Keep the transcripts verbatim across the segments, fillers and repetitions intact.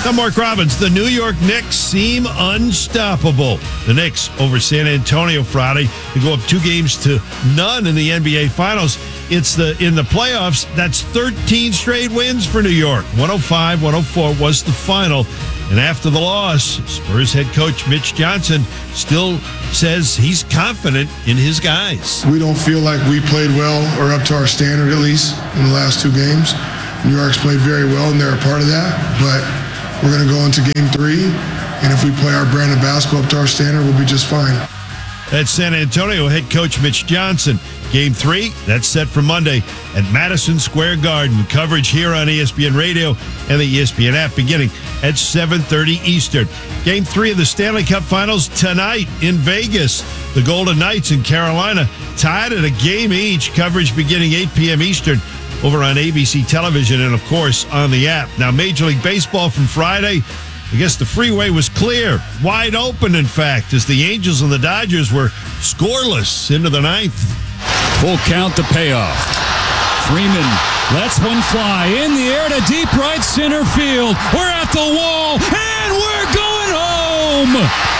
I'm Mark Robbins. The New York Knicks seem unstoppable. The Knicks over San Antonio Friday to go up two games to none in the N B A Finals. It's the in the playoffs. That's thirteen straight wins for New York. one oh five one oh four was the final. And after the loss, Spurs head coach Mitch Johnson still says he's confident in his guys. We don't feel like we played well, or up to our standard at least, in the last two games. New York's played very well, and they're a part of that. But we're going to go into game three, and if we play our brand of basketball up to our standard, we'll be just fine. That's San Antonio head coach Mitch Johnson. Game three, that's set for Monday at Madison Square Garden. Coverage here on E S P N Radio and the E S P N app beginning at seven thirty Eastern. Game three of the Stanley Cup Finals tonight in Vegas. The Golden Knights in Carolina tied at a game each. Coverage beginning eight p.m. Eastern over on A B C television and, of course, on the app. Now, Major League Baseball from Friday, I guess the freeway was clear, wide open, in fact, as the Angels and the Dodgers were scoreless into the ninth. Full count to payoff. Freeman lets one fly in the air to deep right center field. We're at the wall, and we're going home!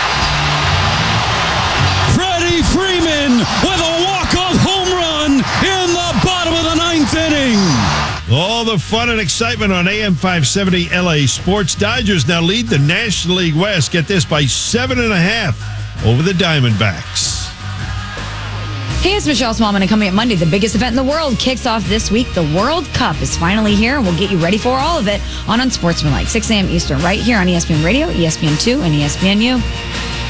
Freddie Freeman with a walk-off home run in the bottom of the ninth inning. All the fun and excitement on A M five seventy L A Sports. Dodgers now lead the National League West. Get this, by seven and a half over the Diamondbacks. Hey, it's Michelle Smallman, and coming up Monday, the biggest event in the world kicks off this week. The World Cup is finally here, and we'll get you ready for all of it on Unsportsmanlike, six a.m. Eastern, right here on E S P N Radio, E S P N two, and E S P N U.